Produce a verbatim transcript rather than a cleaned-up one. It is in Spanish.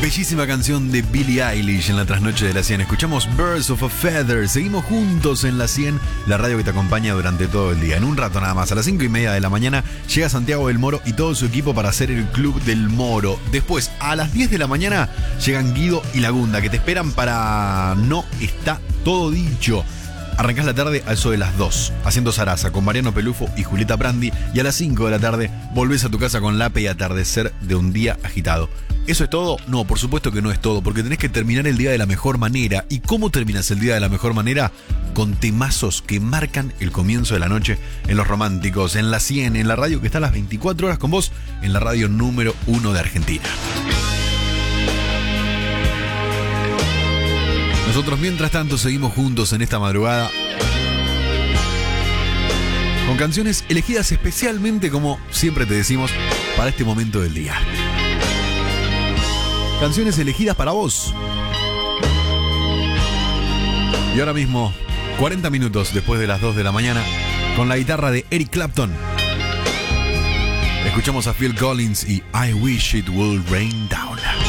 Bellísima canción de Billie Eilish en la trasnoche de la cien. Escuchamos Birds of a Feather. Seguimos juntos en la cien, la radio que te acompaña durante todo el día. En un rato nada más, a las cinco y media de la mañana, llega Santiago del Moro y todo su equipo para hacer el Club del Moro. Después, a las diez de la mañana, llegan Guido y Lagunda, que te esperan para No Está Todo Dicho. Arrancás la tarde a eso de las dos, haciendo zaraza con Mariano Pelufo y Julieta Brandi. Y a las cinco de la tarde volvés a tu casa con Lape y atardecer de un día agitado. ¿Eso es todo? No, por supuesto que no es todo, porque tenés que terminar el día de la mejor manera. ¿Y cómo terminas el día de la mejor manera? Con temazos que marcan el comienzo de la noche en Los Románticos, en la cien, en la radio que está a las veinticuatro horas con vos, en la radio número uno de Argentina. Nosotros mientras tanto seguimos juntos en esta madrugada con canciones elegidas especialmente, como siempre te decimos, para este momento del día. Canciones elegidas para vos. Y ahora mismo, cuarenta minutos después de las dos de la mañana, con la guitarra de Eric Clapton, escuchamos a Phil Collins y I Wish It Would Rain Down.